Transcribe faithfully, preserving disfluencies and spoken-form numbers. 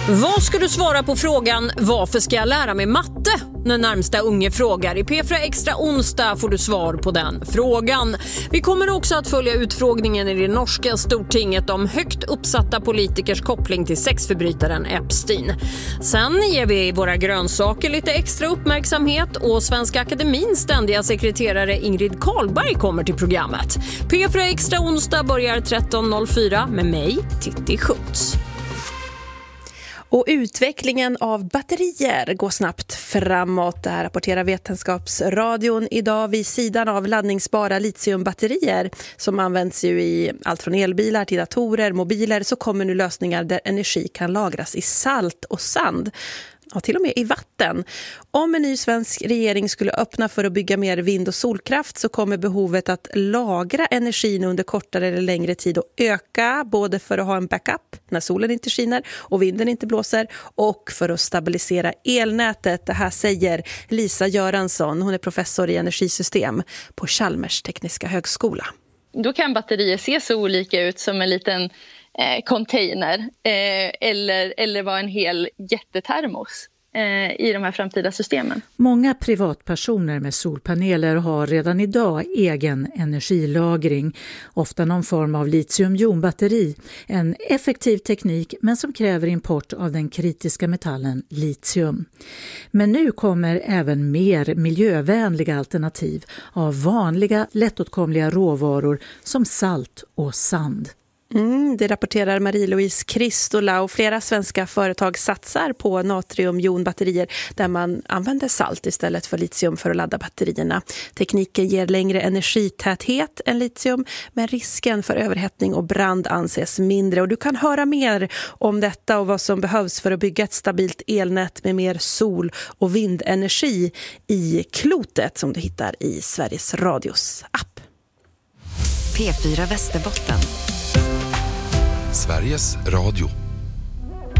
Vad ska du svara på frågan varför ska jag lära mig matte? När närmsta unge frågar. I P fyra Extra onsdag får du svar på den frågan. Vi kommer också att följa utfrågningen i det norska stortinget om högt uppsatta politikers koppling till sexförbrytaren Epstein. Sen ger vi våra grönsaker lite extra uppmärksamhet och Svenska Akademins ständiga sekreterare Ingrid Karlberg kommer till programmet. P fyra Extra onsdag börjar tretton noll fyra med mig, Titti Schutz. Och utvecklingen av batterier går snabbt framåt. Det här rapporterar Vetenskapsradion idag vid sidan av laddningsbara litiumbatterier som används ju i allt från elbilar till datorer, mobiler, så kommer nu lösningar där energi kan lagras i salt och sand. Ja, till och med i vatten. Om en ny svensk regering skulle öppna för att bygga mer vind- och solkraft så kommer behovet att lagra energin under kortare eller längre tid att öka, både för att ha en backup när solen inte skiner och vinden inte blåser och för att stabilisera elnätet. Det här säger Lisa Göransson, hon är professor i energisystem på Chalmers tekniska högskola. Då kan batterier se så olika ut som en liten eh, container eh, eller, eller vara en hel jättetermos eh, i de här framtida systemen. Många privatpersoner med solpaneler har redan idag egen energilagring, ofta någon form av litiumjonbatteri, en effektiv teknik men som kräver import av den kritiska metallen litium. Men nu kommer även mer miljövänliga alternativ av vanliga lättåtkomliga råvaror som salt och sand. Mm, det rapporterar Marie-Louise Kristola, och flera svenska företag satsar på natriumjonbatterier där man använder salt istället för litium för att ladda batterierna. Tekniken ger längre energitäthet än litium, men risken för överhettning och brand anses mindre. Och du kan höra mer om detta och vad som behövs för att bygga ett stabilt elnät med mer sol- och vindenergi i Klotet som du hittar i Sveriges Radios app. P fyra Västerbotten. Sveriges Radio.